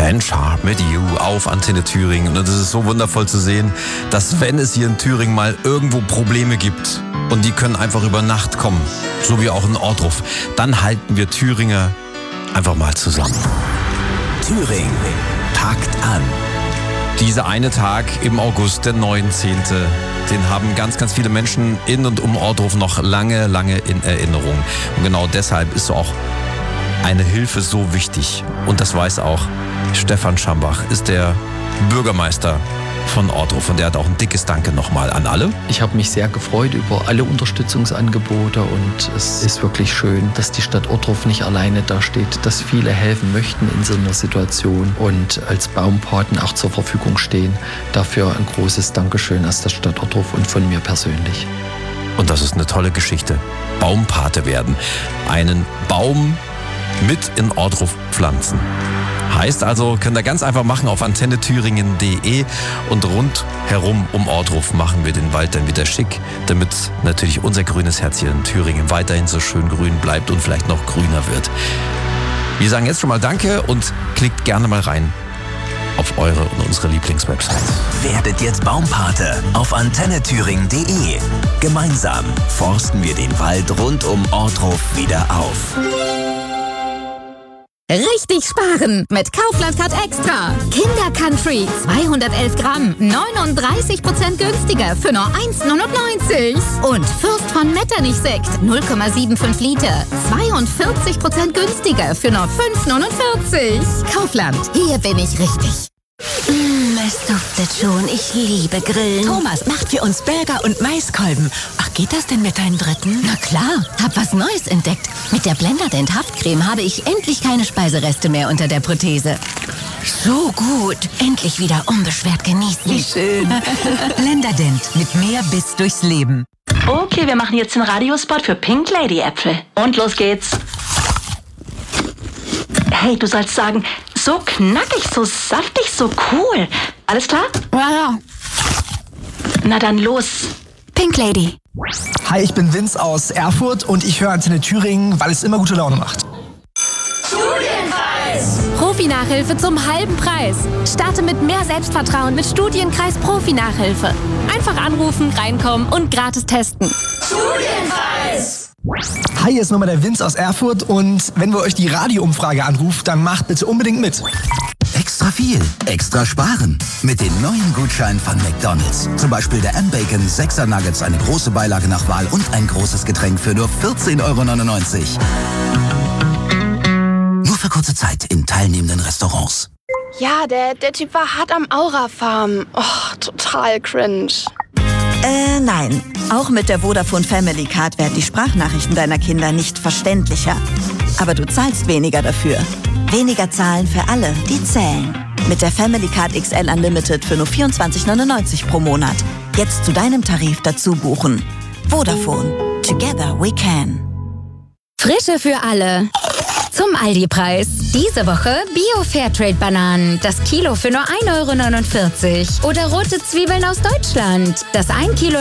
Fansharp mit You auf Antenne Thüringen. Und es ist so wundervoll zu sehen, dass wenn es hier in Thüringen mal irgendwo Probleme gibt und die können einfach über Nacht kommen, so wie auch in Ohrdruf, dann halten wir Thüringer einfach mal zusammen. Thüringen packt an. Dieser eine Tag im August, der 19., den haben ganz, ganz viele Menschen in und um Ohrdruf noch lange, lange in Erinnerung. Und genau deshalb ist auch eine Hilfe so wichtig. Und das weiß auch Stefan Schambach, ist der Bürgermeister von Ohrdruf. Und der hat auch ein dickes Danke nochmal an alle. Ich habe mich sehr gefreut über alle Unterstützungsangebote und es ist wirklich schön, dass die Stadt Ohrdruf nicht alleine dasteht, dass viele helfen möchten in so einer Situation und als Baumpaten auch zur Verfügung stehen. Dafür ein großes Dankeschön aus der Stadt Ohrdruf und von mir persönlich. Und das ist eine tolle Geschichte. Baumpate werden. Einen Baum mit in Ohrdruf pflanzen. Heißt also, könnt ihr ganz einfach machen auf antennethüringen.de und rundherum um Ohrdruf machen wir den Wald dann wieder schick, damit natürlich unser grünes Herz hier in Thüringen weiterhin so schön grün bleibt und vielleicht noch grüner wird. Wir sagen jetzt schon mal Danke und klickt gerne mal rein auf eure und unsere Lieblingswebsite. Werdet jetzt Baumpate auf antennethüringen.de. Gemeinsam forsten wir den Wald rund um Ohrdruf wieder auf. Richtig sparen mit Kaufland Card Extra. Kinder Country 211 Gramm, 39% günstiger für nur 1,99. Und Fürst von Metternich Sekt 0,75 Liter, 42% günstiger für nur 5,49. Kaufland, hier bin ich richtig. Es duftet schon. Ich liebe Grillen. Thomas macht für uns Burger und Maiskolben. Ach, geht das denn mit deinen Dritten? Na klar, hab was Neues entdeckt. Mit der Blenderdent Haftcreme habe ich endlich keine Speisereste mehr unter der Prothese. So gut. Endlich wieder unbeschwert genießen. Wie schön. Blenderdent mit mehr Biss durchs Leben. Okay, wir machen jetzt den Radiospot für Pink Lady Äpfel. Und los geht's. Hey, du sollst sagen, so knackig, so saftig, so cool. Alles klar? Ja. Na dann los. Pink Lady. Hi, ich bin Vince aus Erfurt und ich höre Antenne Thüringen, weil es immer gute Laune macht. Studienkreis! Profi-Nachhilfe zum halben Preis. Starte mit mehr Selbstvertrauen mit Studienkreis Profi-Nachhilfe. Einfach anrufen, reinkommen und gratis testen. Studienkreis! Hi, hier ist nochmal der Vince aus Erfurt und wenn wir euch die Radioumfrage anruft, dann macht bitte unbedingt mit. Extra viel, extra sparen. Mit den neuen Gutscheinen von McDonald's. Zum Beispiel der M-Bacon 6er Nuggets, eine große Beilage nach Wahl und ein großes Getränk für nur 14,99 €. Nur für kurze Zeit in teilnehmenden Restaurants. Ja, der Typ war hart am Aura-Farmen. Oh, total cringe. Nein. Auch mit der Vodafone Family Card werden die Sprachnachrichten deiner Kinder nicht verständlicher. Aber du zahlst weniger dafür. Weniger zahlen für alle, die zählen. Mit der Family Card XL Unlimited für nur 24,99 € pro Monat. Jetzt zu deinem Tarif dazu buchen. Vodafone. Together we can. Frische für alle. Zum Aldi-Preis. Diese Woche Bio-Fairtrade-Bananen. Das Kilo für nur 1,49 € Oder rote Zwiebeln aus Deutschland. Das 1 Kilo